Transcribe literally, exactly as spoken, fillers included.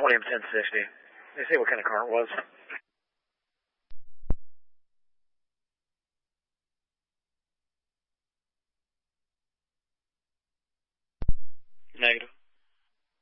twenty M ten sixty. They say what kind of car it was.